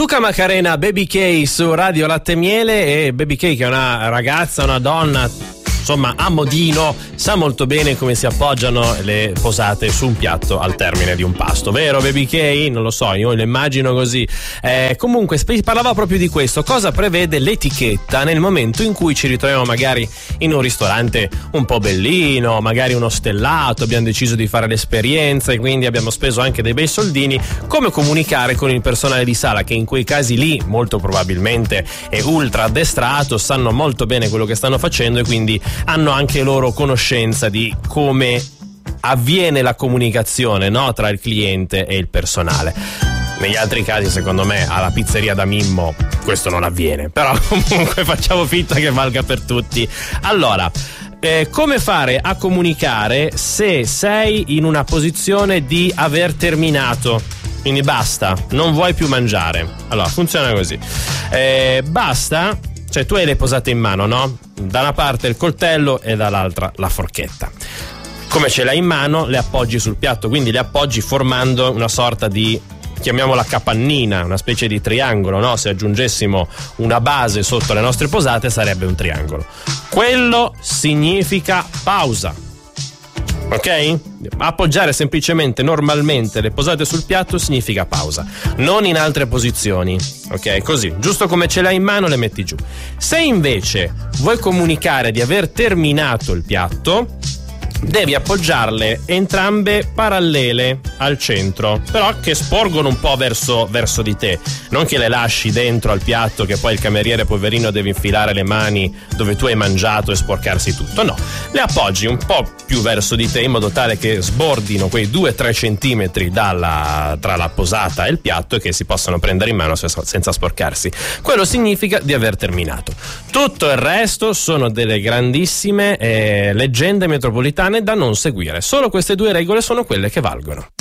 Tuca Macarena, Baby K su Radio Latte e Miele. E Baby K, che è una ragazza, una donna, insomma a modino, sa molto bene come si appoggiano le posate su un piatto al termine di un pasto, vero Baby K? Non lo so, io lo immagino così. Comunque parlava proprio di questo, cosa prevede l'etichetta nel momento in cui ci ritroviamo magari in un ristorante un po' bellino, magari uno stellato, abbiamo deciso di fare l'esperienza e quindi abbiamo speso anche dei bei soldini. Come comunicare con il personale di sala, che in quei casi lì molto probabilmente è ultra addestrato, sanno molto bene quello che stanno facendo e quindi hanno anche loro conoscenza di come avviene la comunicazione, no, tra il cliente e il personale. Negli altri casi, secondo me, alla pizzeria da Mimmo questo non avviene, però comunque facciamo finta che valga per tutti. Allora, come fare a comunicare se sei in una posizione di aver terminato? Quindi basta, non vuoi più mangiare. Allora, funziona così. Basta. Cioè tu hai le posate in mano, no? Da una parte il coltello e dall'altra la forchetta. Come ce l'hai in mano, le appoggi sul piatto, quindi le appoggi formando una sorta di, chiamiamola capannina, una specie di triangolo, no? Se aggiungessimo una base sotto le nostre posate sarebbe un triangolo. Quello significa pausa. Ok? Appoggiare semplicemente normalmente le posate sul piatto significa pausa, non in altre posizioni, ok? Così, giusto come ce l'hai in mano le metti giù. Se invece vuoi comunicare di aver terminato il piatto, devi appoggiarle entrambe parallele al centro, però che sporgono un po' verso di te, non che le lasci dentro al piatto che poi il cameriere poverino deve infilare le mani dove tu hai mangiato e sporcarsi tutto. No, le appoggi un po' più verso di te in modo tale che sbordino quei 2-3 centimetri tra la posata e il piatto e che si possano prendere in mano senza sporcarsi. Quello significa di aver terminato. Tutto il resto sono delle grandissime leggende metropolitane da non seguire. Solo queste due regole sono quelle che valgono.